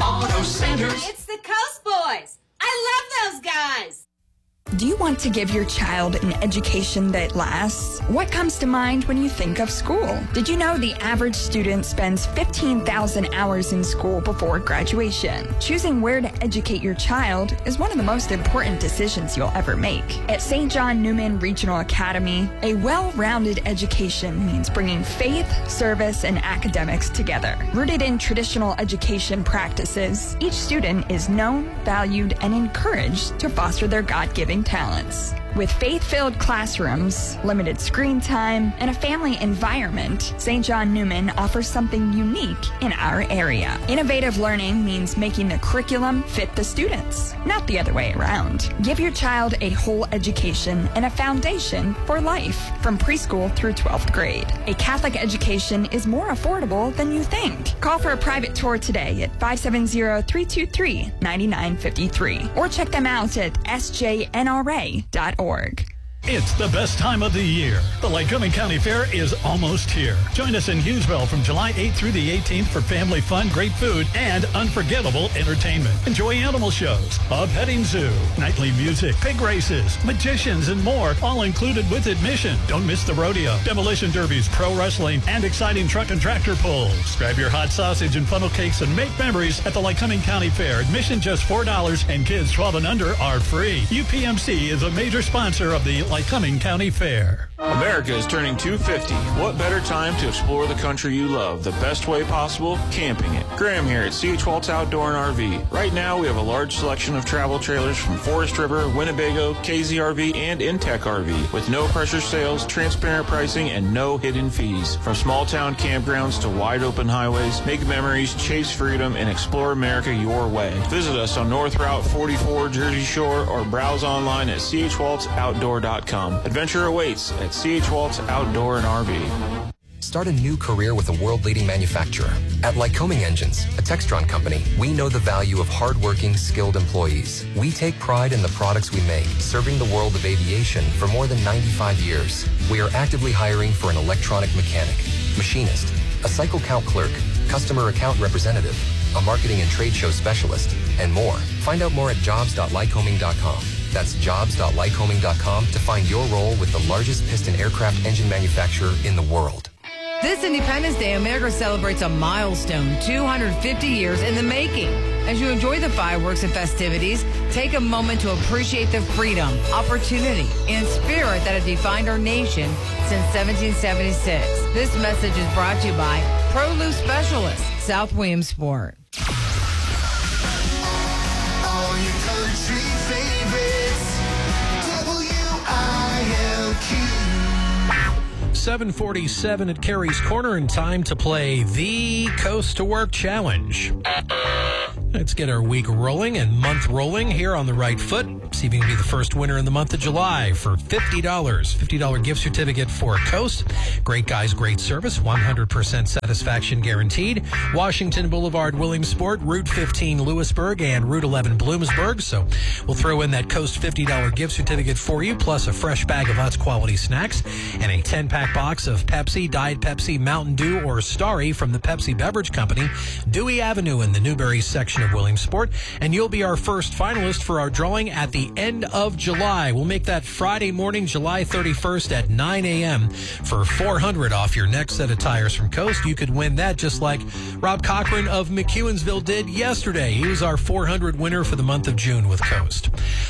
Auto Centers. It's the Coast Boys. I love those guys. Do you want to give your child an education that lasts? What comes to mind when you think of school? Did you know the average student spends 15,000 hours in school before graduation? Choosing where to educate your child is one of the most important decisions you'll ever make. At St. John Newman Regional Academy, a well-rounded education means bringing faith, service, and academics together. Rooted in traditional education practices, each student is known, valued, and encouraged to foster their God-given talents. With faith-filled classrooms, limited screen time, and a family environment, St. John Newman offers something unique in our area. Innovative learning means making the curriculum fit the students, not the other way around. Give your child a whole education and a foundation for life, from preschool through 12th grade. A Catholic education is more affordable than you think. Call for a private tour today at 570-323-9953 or check them out at sjnra.org. It's the best time of the year. The Lycoming County Fair is almost here. Join us in Hughesville from July 8th through the 18th for family fun, great food, and unforgettable entertainment. Enjoy animal shows, a petting zoo, nightly music, pig races, magicians, and more, all included with admission. Don't miss the rodeo, demolition derbies, pro wrestling, and exciting truck and tractor pulls. Grab your hot sausage and funnel cakes and make memories at the Lycoming County Fair. Admission just $4 and kids 12 and under are free. UPMC is a major sponsor of the Lycoming County Fair. America is turning 250. What better time to explore the country you love? The best way possible? Camping it. Graham here at C.H. Waltz Outdoor and RV. Right now, we have a large selection of travel trailers from Forest River, Winnebago, KZRV, and Intech RV with no pressure sales, transparent pricing, and no hidden fees. From small town campgrounds to wide open highways, make memories, chase freedom, and explore America your way. Visit us on North Route 44, Jersey Shore, or browse online at chwaltzoutdoor.com. Adventure awaits at C.H. Waltz Outdoor and RV. Start a new career with a world-leading manufacturer. At Lycoming Engines, a Textron company, we know the value of hardworking, skilled employees. We take pride in the products we make, serving the world of aviation for more than 95 years. We are actively hiring for an electronic mechanic, machinist, a cycle count clerk, customer account representative, a marketing and trade show specialist, and more. Find out more at jobs.lycoming.com. That's jobs.lycoming.com to find your role with the largest piston aircraft engine manufacturer in the world. This Independence Day, America celebrates a milestone, 250 years in the making. As you enjoy the fireworks and festivities, take a moment to appreciate the freedom, opportunity, and spirit that have defined our nation since 1776. This message is brought to you by Produce Specialist, South Williamsport. All your country favorites. WILQ. 7:47 at Carrie's Corner, and time to play the Coast to Work Challenge. Let's get our week rolling and month rolling here on the right foot. See if you can be the first winner in the month of July for $50. $50 gift certificate for Coast. Great guys, great service. 100% satisfaction guaranteed. Washington Boulevard, Williamsport, Route 15, Lewisburg, and Route 11, Bloomsburg. So we'll throw in that Coast $50 gift certificate for you, plus a fresh bag of Utz quality snacks and a 10-pack box of Pepsi, Diet Pepsi, Mountain Dew, or Starry from the Pepsi Beverage Company, Dewey Avenue in the Newberry section of Williamsport. And you'll be our first finalist for our drawing at the end of July. We'll make that Friday morning, July 31st at 9 a.m. for $400 off your next set of tires from Coast. You could win that just like Rob Cochran of McEwensville did yesterday. He was our 400 winner for the month of June with Coast.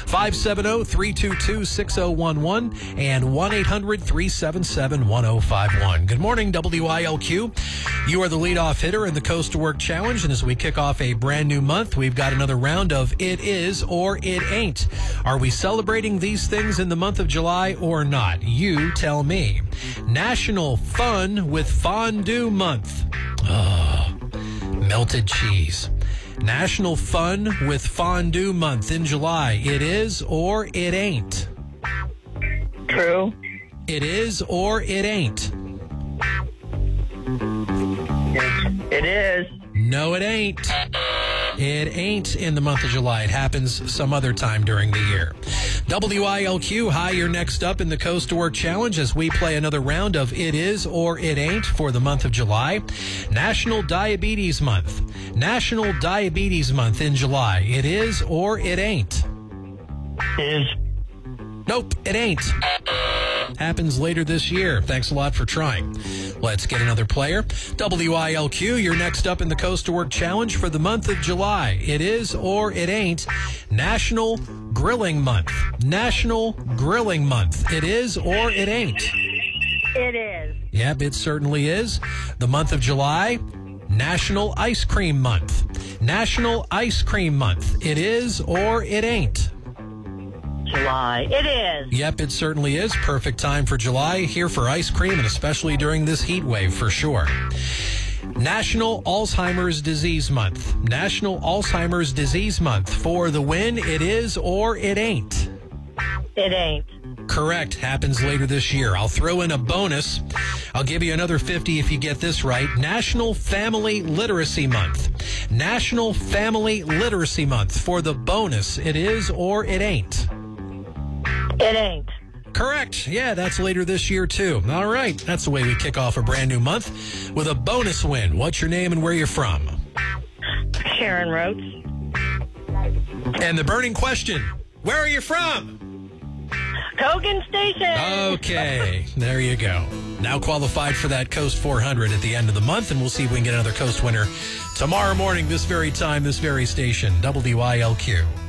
570-322-6011 and 1-800-377-1051. Good morning, WILQ. You are the leadoff hitter in the Coast to Work Challenge, and as we kick off a brand new month, we've got another round of It Is or It Ain't. Are we celebrating these things in the month of July or not? You tell me. National Fun with Fondue Month. Oh, melted cheese. National Fun with Fondue Month in July. It is or it ain't? True. It is or it ain't? It is. No, it ain't. It ain't in the month of July. It happens some other time during the year. WILQ, hi, you're next up in the Coast to Work Challenge as we play another round of It Is or It Ain't for the month of July. National Diabetes Month. National Diabetes Month in July. It is or it ain't? Is. Nope, it ain't. Happens later this year. Thanks a lot for trying. Let's get another player. WILQ, you're next up in the Coast to Work Challenge for the month of July. It is or it ain't National Grilling Month. National Grilling Month. It is or it ain't? It is. Yep, it certainly is. The month of July, National Ice Cream Month. National Ice Cream Month. It is or it ain't? July. It is. Yep, it certainly is. Perfect time for July here for ice cream, and especially during this heat wave for sure. National Alzheimer's Disease Month. National Alzheimer's Disease Month. For the win, it is or it ain't? It ain't. Correct. Happens later this year. I'll throw in a bonus. I'll give you another 50 if you get this right. National Family Literacy Month. National Family Literacy Month. For the bonus, it is or it ain't? It ain't. Correct. Yeah, that's later this year, too. All right. That's the way we kick off a brand new month with a bonus win. What's your name and where you're from? Sharon Rhodes. And the burning question, where are you from? Kogan Station. Okay, there you go. Now qualified for that Coast 400 at the end of the month, and we'll see if we can get another Coast winner tomorrow morning, this very time, this very station, WILQ.